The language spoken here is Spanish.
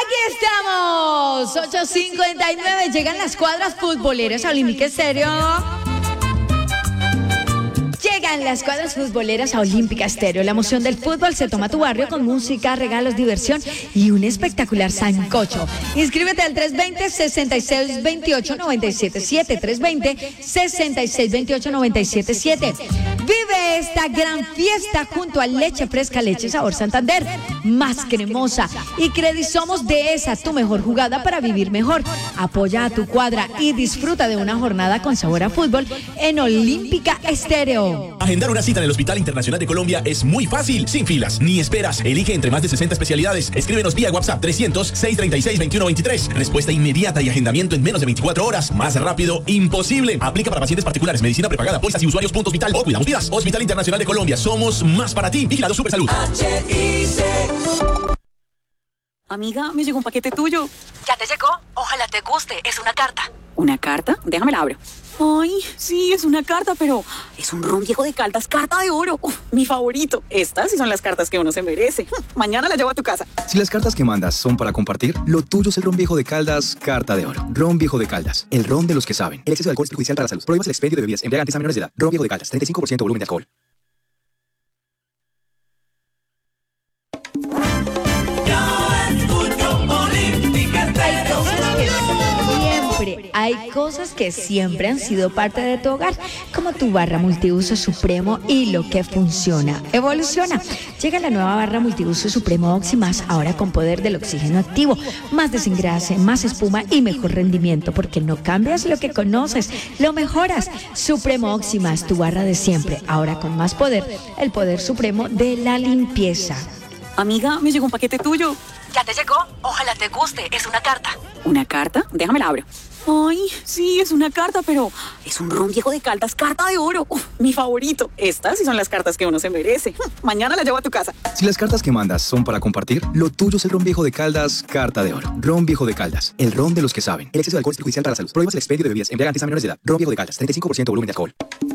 Aquí estamos, 8:59, llegan las cuadras futboleras a Olímpica Estéreo. Llegan las cuadras futboleras a Olímpica Estéreo. La emoción del fútbol se toma a tu barrio con música, regalos, diversión y un espectacular sancocho. Inscríbete al 320-6628-977. 320-6628-977. Vive esta gran fiesta junto a Leche Fresca, Leche Sabor Santander, más cremosa. Y Credisomos de esa, tu mejor jugada para vivir mejor. Apoya a tu cuadra y disfruta de una jornada con sabor a fútbol en Olímpica Estéreo. Agendar una cita en el Hospital Internacional de Colombia es muy fácil, sin filas ni esperas. Elige entre más de 60 especialidades. Escríbenos vía WhatsApp 300-636-2123. Respuesta inmediata y agendamiento en menos de 24 horas. Más rápido, imposible. Aplica para pacientes particulares, medicina prepagada, pólizas y usuarios. Hospital o cuidamos vidas. Hospital Internacional de Colombia. Somos más para ti. Vigilado Supersalud. Amiga, me llegó un paquete tuyo. ¿Ya te llegó? Ojalá te guste. Es una carta. ¿Una carta? Déjame la abro. Ay, sí, es una carta, pero es un ron viejo de Caldas, carta de oro. Uf, mi favorito. Estas sí son las cartas que uno se merece. Mañana la llevo a tu casa. Si las cartas que mandas son para compartir, lo tuyo es el ron viejo de Caldas, carta de oro. Ron viejo de Caldas, el ron de los que saben. El exceso de alcohol es perjudicial para la salud. Prohíbas el expendio de bebidas embriagantes a menores de edad. Ron viejo de Caldas, 35% volumen de alcohol. Hay cosas que siempre han sido parte de tu hogar, como tu barra multiuso Supremo y lo que funciona. Evoluciona. Llega la nueva barra multiuso Supremo Oxymas, ahora con poder del oxígeno activo, más desengrase, más espuma y mejor rendimiento, porque no cambias lo que conoces, lo mejoras. Supremo Oxymas, tu barra de siempre, ahora con más poder, el poder supremo de la limpieza. Amiga, me llegó un paquete tuyo. ¿Ya te llegó? Ojalá te guste. Es una carta. ¿Una carta? Déjame la abro. Ay, sí, es una carta, pero es un ron viejo de Caldas, carta de oro. Uf, mi favorito. Estas sí son las cartas que uno se merece. Mañana la llevo a tu casa. Si las cartas que mandas son para compartir, lo tuyo es el ron viejo de Caldas, carta de oro. Ron viejo de Caldas, el ron de los que saben. El exceso de alcohol es perjudicial para la salud. Prohíbas el expendio de bebidas embriagantes a menores de edad. Ron viejo de Caldas, 35% volumen de alcohol.